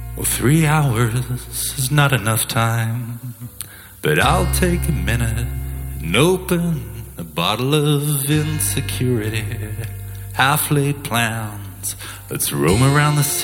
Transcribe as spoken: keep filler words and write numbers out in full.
Well, three hours is not enough time, but I'll take a minute and open a bottle of insecurity. Half-laid plans, let's roam around the